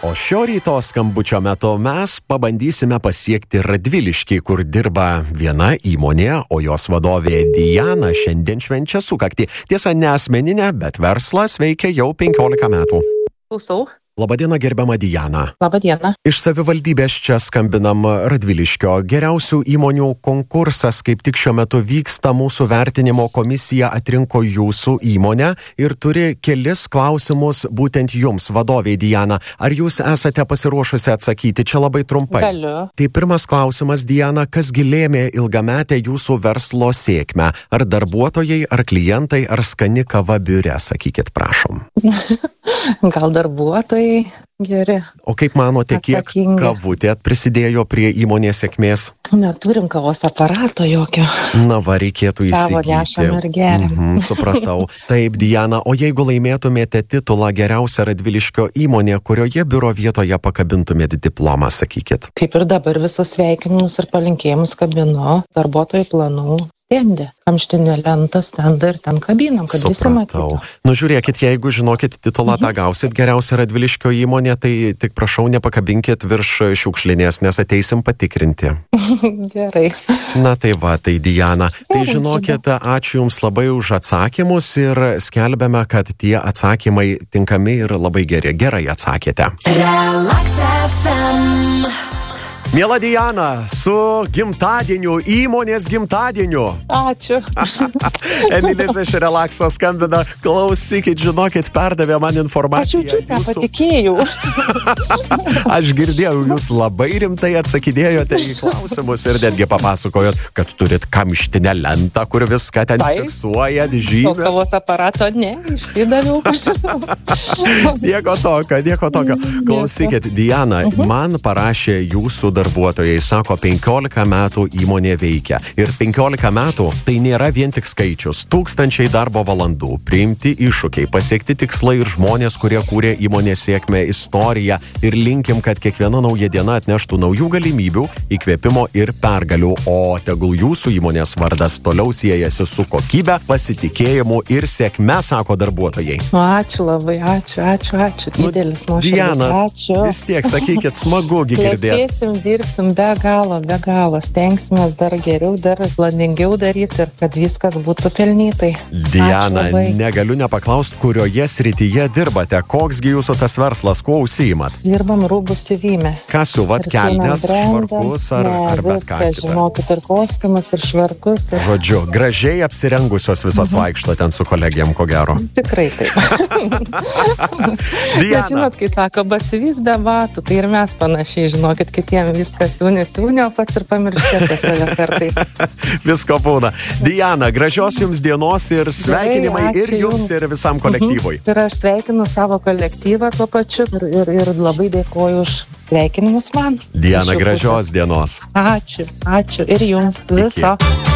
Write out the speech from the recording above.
O šio ryto skambučio metu mes pabandysime pasiekti Radviliškį, kur dirba viena įmonė, o jos vadovė Diana šiandien švenčia sukaktį. Tiesa, ne asmeninė, bet verslas veikia jau 15 metų. Klausau. Labadiena, gerbiama Diana. Labadiena. Iš savivaldybės čia skambinam Radviliškio. Geriausių įmonių konkursas kaip tik šiuo metu vyksta. Mūsų vertinimo komisija atrinko jūsų įmonę ir turi kelis klausimus būtent jums, vadovė Diana. Ar jūs esate pasiruošusi atsakyti? Čia labai trumpai. Galiu. Tai pirmas klausimas, Diana, kasgi lėmė ilgametę jūsų verslo sėkmę? Ar darbuotojai, ar klientai, ar skani kava biure? Sakykit, prašom. Gal darbuotojai geri. O kaip manote, kiek Atsakingi. kavutė prisidėjo prie įmonės sėkmės? Neturim kavos aparato jokio. Na va, reikėtų Savo įsigyti. nešam ir geriam. Supratau. Taip, Diana, o jeigu laimėtumėte titulą geriausia Radviliškio įmonė, kurioje biuro vietoje pakabintumėte diplomą, sakykit? Kaip ir dabar visus sveikinimus ir palinkėjimus kabinu darbuotojų planų stende. Kamštinė lentą, stendą ir ten kabinam, kad visi matytų. Nu žiūrėkit, jeigu žinokit titulą tą gausit geriausia Radviliškio įmonė, tai tik prašau nepakabinkit virš šiukšlinės, nes ateisim patikrinti. Gerai. Na tai va, tai Diana. Tai žinokit, ačiū Jums labai už atsakymus ir skelbiame, kad tie atsakymai tinkami ir labai geri. Gerai atsakėte. Relax FM. Miela Diana, su gimtadieniu, įmonės gimtadieniu. Ačiū. Emilis iš Relaxo skambina. Klausykit, žinokit, perdavė man informaciją. Aš jaučiu, ką patikėjau. Aš girdėjau, jūs labai rimtai atsakinėjote į klausimus ir netgi papasakojot, kad turit kamštinę lentą, kur viską ten fiksuojat, O žymė. kavos aparato ne, išsidaviau. Nieko tokio. Klausykit, Diana, man parašė jūsų darbuotojai, sako, 15 metų įmonė veikia. Ir 15 metų tai nėra vien tik skaičius. Tūkstančiai darbo valandų, priimti iššūkiai, pasiekti tikslai ir žmonės, kurie kūrė įmonės sėkmę, istoriją. Ir linkim, kad kiekviena nauja diena atneštų naujų galimybių, įkvėpimo ir pergalių. O tegul jūsų įmonės vardas toliau siejasi su kokybė, pasitikėjimu ir sėkme, sako darbuotojai. Ačiū labai, ačiū. Didelis nuoširdus. Diana, Ačiū. vis tiek, sakykit, smagu girdėti. Klestėsim, dirbsim be galo. Stengsimės dar geriau, dar planingiau daryti ir kad viskas būtų pelnytai. Diana, Ačiū labai. negaliu nepaklausti, kurioje srityje dirbate, koksgi jūsų tas verslas, kuo užsiimat? Dirbam rūbų siuvime. Ką siuvat, kelnes, švarkus ar bet ką kitą? Žinokit, ir kostiumus, ir švarkus. Ir... Žodžiu, gražiai apsirengusios visos vaikšto ten su kolegiam, ko gero. Tikrai taip. Bet Diana, žinot, kai sako, batsivys be batų, tai ir mes panašiai, žinokit, kitiem viskas siūnė, o pats ir pamiršti apie save kartais. visko būna. Diana, gražios jums dienos ir sveikinimai Gerai, ir ačiū jums, ir visam kolektyvui. Ir aš sveikinu savo kolektyvą tuo pačiu ir labai dėkoju už sveikinimus man. Diana, Iš jų gražios pusės. dienos. Ačiū ir jums viso.